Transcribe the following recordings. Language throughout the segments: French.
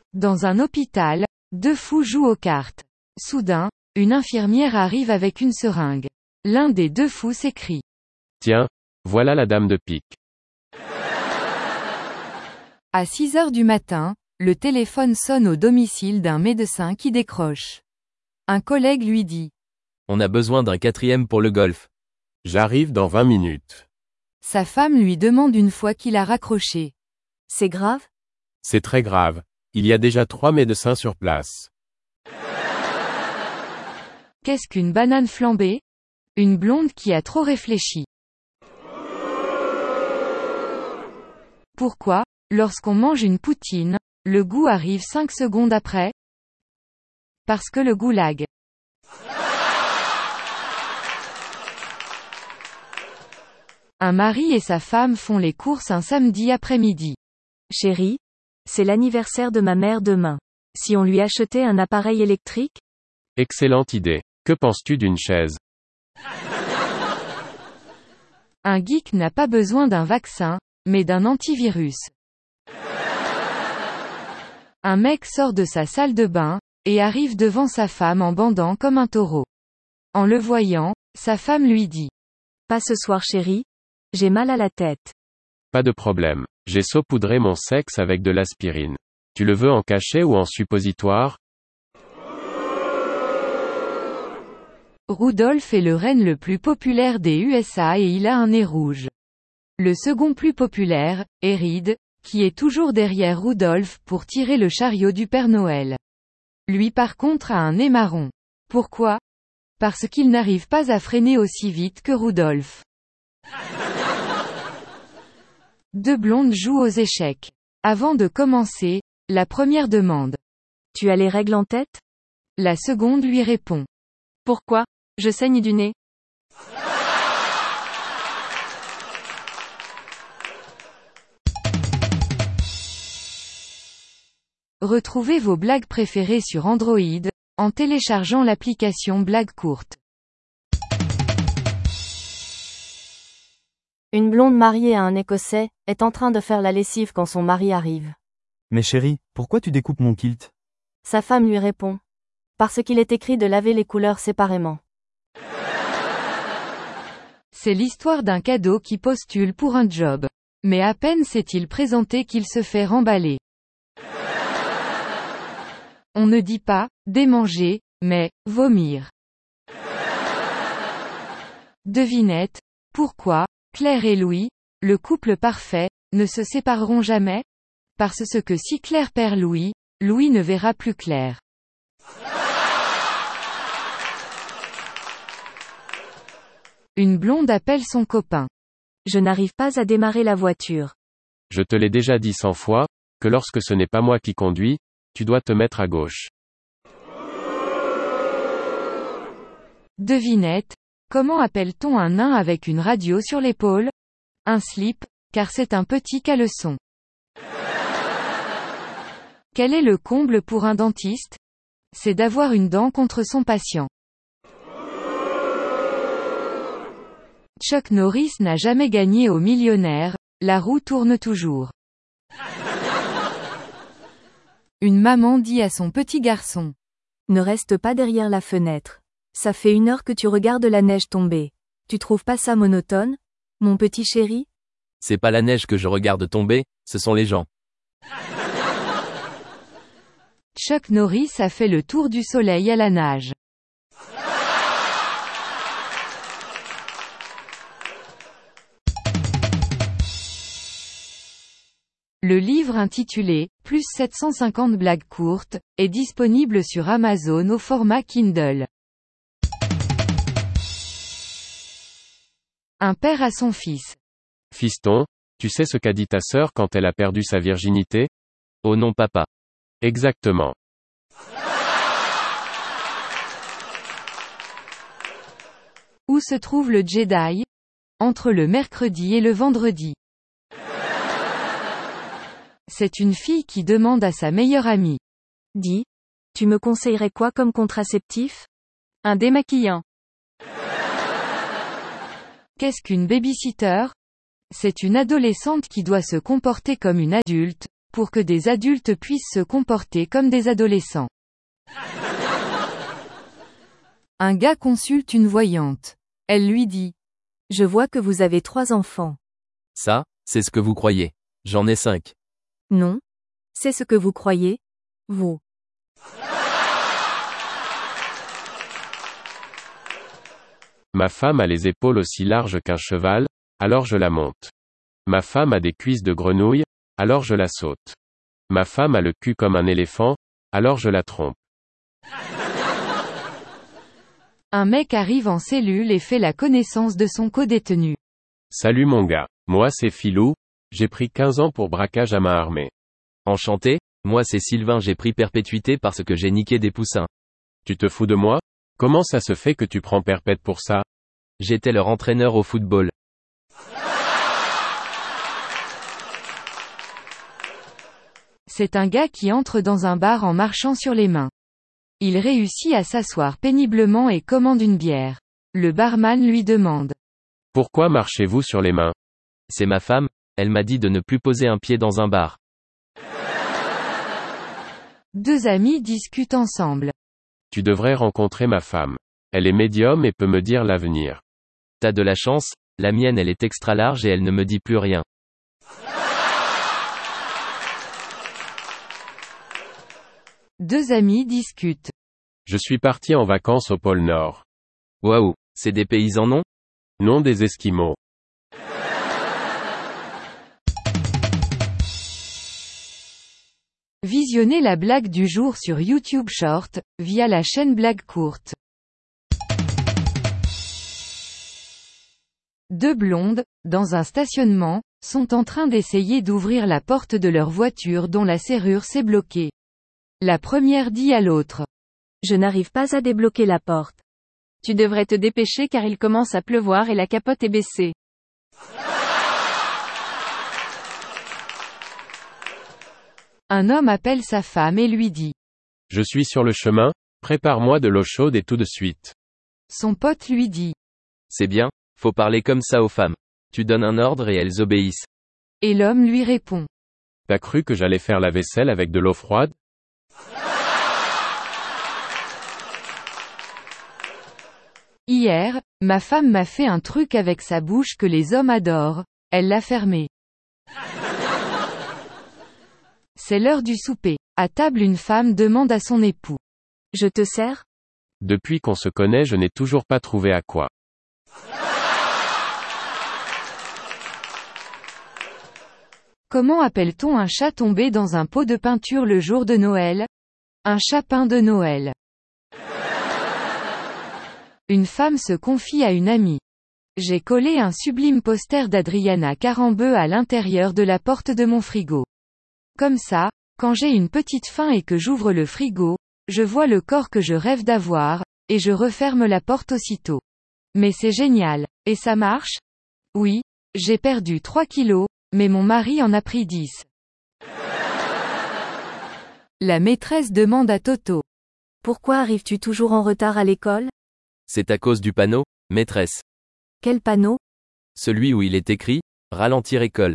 Dans un hôpital, deux fous jouent aux cartes. Soudain, une infirmière arrive avec une seringue. L'un des deux fous s'écrie. Tiens, voilà la dame de pique. À 6 heures du matin, le téléphone sonne au domicile d'un médecin qui décroche. Un collègue lui dit. On a besoin d'un 4e pour le golf. J'arrive dans 20 minutes. Sa femme lui demande une fois qu'il a raccroché. C'est grave? C'est très grave. Il y a déjà 3 médecins sur place. Qu'est-ce qu'une banane flambée? Une blonde qui a trop réfléchi. Pourquoi, lorsqu'on mange une poutine, le goût arrive 5 secondes après? Parce que le goulag. Un mari et sa femme font les courses un samedi après-midi. Chérie, c'est l'anniversaire de ma mère demain. Si on lui achetait un appareil électrique? Excellente idée. Que penses-tu d'une chaise? Un geek n'a pas besoin d'un vaccin, mais d'un antivirus. Un mec sort de sa salle de bain, et arrive devant sa femme en bandant comme un taureau. En le voyant, sa femme lui dit. Pas ce soir chérie. J'ai mal à la tête. Pas de problème. J'ai saupoudré mon sexe avec de l'aspirine. Tu le veux en cachet ou en suppositoire? Rudolph est le renne le plus populaire des USA et il a un nez rouge. Le second plus populaire, est Reed, qui est toujours derrière Rudolph pour tirer le chariot du Père Noël. Lui par contre a un nez marron. Pourquoi? Parce qu'il n'arrive pas à freiner aussi vite que Rudolph. Deux blondes jouent aux échecs. Avant de commencer, la première demande. Tu as les règles en tête? La seconde lui répond. Pourquoi? Je saigne du nez. Retrouvez vos blagues préférées sur Android, en téléchargeant l'application Blagues courtes. Une blonde mariée à un Écossais, est en train de faire la lessive quand son mari arrive. Mais chérie, pourquoi tu découpes mon kilt? Sa femme lui répond. Parce qu'il est écrit de laver les couleurs séparément. C'est l'histoire d'un cadeau qui postule pour un job. Mais à peine s'est-il présenté qu'il se fait remballer. On ne dit pas, démanger, mais, vomir. Devinette, pourquoi, Claire et Louis, le couple parfait, ne se sépareront jamais? Parce que si Claire perd Louis, Louis ne verra plus Claire. Une blonde appelle son copain. Je n'arrive pas à démarrer la voiture. Je te l'ai déjà dit 100 fois, que lorsque ce n'est pas moi qui conduis, tu dois te mettre à gauche. Devinette, comment appelle-t-on un nain avec une radio sur l'épaule? Un slip, car c'est un petit caleçon. Quel est le comble pour un dentiste? C'est d'avoir une dent contre son patient. Chuck Norris n'a jamais gagné au millionnaire, la roue tourne toujours. Une maman dit à son petit garçon. Ne reste pas derrière la fenêtre. Ça fait 1 heure que tu regardes la neige tomber. Tu trouves pas ça monotone, mon petit chéri? C'est pas la neige que je regarde tomber, ce sont les gens. Chuck Norris a fait le tour du soleil à la nage. Le livre intitulé « Plus 750 blagues courtes » est disponible sur Amazon au format Kindle. Un père à son fils. Fiston, tu sais ce qu'a dit ta sœur quand elle a perdu sa virginité? Oh non papa. Exactement. Où se trouve le Jedi? Entre le mercredi et le vendredi. C'est une fille qui demande à sa meilleure amie. Dis, tu me conseillerais quoi comme contraceptif? Un démaquillant. Qu'est-ce qu'une babysitter? C'est une adolescente qui doit se comporter comme une adulte, pour que des adultes puissent se comporter comme des adolescents. Un gars consulte une voyante. Elle lui dit. Je vois que vous avez 3 enfants. Ça, c'est ce que vous croyez. J'en ai 5. Non. C'est ce que vous croyez, vous. Ma femme a les épaules aussi larges qu'un cheval, alors je la monte. Ma femme a des cuisses de grenouille, alors je la saute. Ma femme a le cul comme un éléphant, alors je la trompe. Un mec arrive en cellule et fait la connaissance de son codétenu. Salut mon gars. Moi c'est Philou, j'ai pris 15 ans pour braquage à main armée. Enchanté, moi c'est Sylvain, j'ai pris perpétuité parce que j'ai niqué des poussins. Tu te fous de moi? Comment ça se fait que tu prends perpète pour ça? J'étais leur entraîneur au football. C'est un gars qui entre dans un bar en marchant sur les mains. Il réussit à s'asseoir péniblement et commande une bière. Le barman lui demande. Pourquoi marchez-vous sur les mains? C'est ma femme, elle m'a dit de ne plus poser un pied dans un bar. Deux amis discutent ensemble. Tu devrais rencontrer ma femme. Elle est médium et peut me dire l'avenir. T'as de la chance, la mienne elle est extra large et elle ne me dit plus rien. Deux amis discutent. Je suis parti en vacances au pôle Nord. Waouh, c'est des paysans non? Non, des Esquimaux. Visionnez la blague du jour sur YouTube Short, via la chaîne Blague Courte. Deux blondes, dans un stationnement, sont en train d'essayer d'ouvrir la porte de leur voiture dont la serrure s'est bloquée. La première dit à l'autre. Je n'arrive pas à débloquer la porte. Tu devrais te dépêcher car il commence à pleuvoir et la capote est baissée. Un homme appelle sa femme et lui dit. Je suis sur le chemin, prépare-moi de l'eau chaude et tout de suite. Son pote lui dit. C'est bien, faut parler comme ça aux femmes. Tu donnes un ordre et elles obéissent. Et l'homme lui répond. T'as cru que j'allais faire la vaisselle avec de l'eau froide? Hier, ma femme m'a fait un truc avec sa bouche que les hommes adorent, elle l'a fermé. C'est l'heure du souper. À table, une femme demande à son époux. Je te sers? Depuis qu'on se connaît, je n'ai toujours pas trouvé à quoi. Comment appelle-t-on un chat tombé dans un pot de peinture le jour de Noël? Un chapin de Noël. Une femme se confie à une amie. J'ai collé un sublime poster d'Adriana Carambeu à l'intérieur de la porte de mon frigo. Comme ça, quand j'ai une petite faim et que j'ouvre le frigo, je vois le corps que je rêve d'avoir, et je referme la porte aussitôt. Mais c'est génial. Et ça marche? Oui, j'ai perdu 3 kilos, mais mon mari en a pris 10. La maîtresse demande à Toto. Pourquoi arrives-tu toujours en retard à l'école? C'est à cause du panneau, maîtresse. Quel panneau? Celui où il est écrit, ralentir école.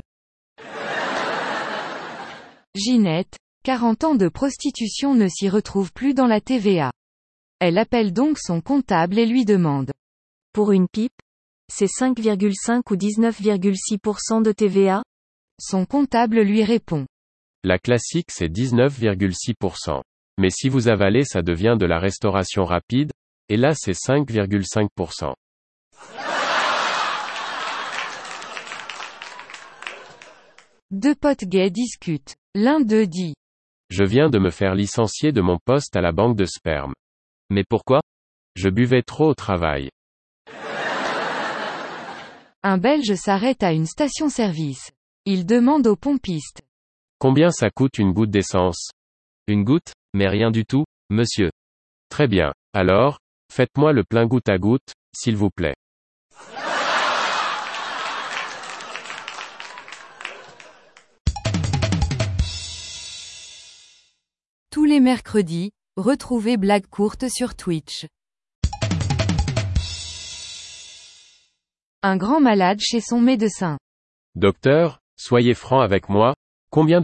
Ginette, 40 ans de prostitution ne s'y retrouve plus dans la TVA. Elle appelle donc son comptable et lui demande. Pour une pipe? C'est 5,5 ou 19,6% de TVA? Son comptable lui répond. La classique c'est 19,6%. Mais si vous avalez ça devient de la restauration rapide, et là c'est 5,5%. Deux potes gays discutent. L'un d'eux dit. Je viens de me faire licencier de mon poste à la banque de sperme. Mais pourquoi? Je buvais trop au travail. Un Belge s'arrête à une station-service. Il demande au pompiste. Combien ça coûte une goutte d'essence? Une goutte, mais rien du tout, monsieur. Très bien. Alors, faites-moi le plein goutte à goutte, s'il vous plaît. Tous les mercredis, retrouvez Blague Courte sur Twitch. Un grand malade chez son médecin. Docteur, soyez franc avec moi, combien